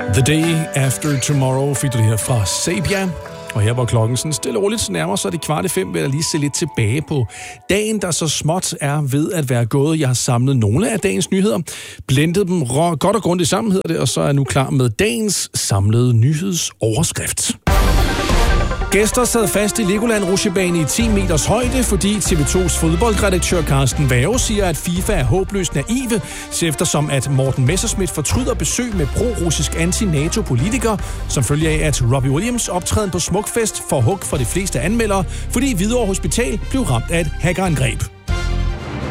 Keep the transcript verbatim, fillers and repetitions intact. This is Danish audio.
The Day After Tomorrow fik du det her fra Sabia. Og her hvor klokken sådan stille og roligt nærmer sig det kvart i fem, vil jeg lige se lidt tilbage på dagen, der så småt er ved at være gået. Jeg har samlet nogle af dagens nyheder, blendet dem godt og grundigt sammen, hedder det, og så er jeg nu klar med dagens samlede nyhedsoverskrift. Gæster sad fast i Legoland rutsjebane i ti meters højde, fordi T V to's fodboldredaktør Carsten Werge siger, at FIFA er håbløst naive, eftersom at Morten Messerschmidt fortryder besøg med pro-russisk anti-NATO-politiker, som følge af, at Robbie Williams optræden på Smukfest får hug for de fleste anmeldere, fordi Hvidovre Hospital blev ramt af et hackerangreb.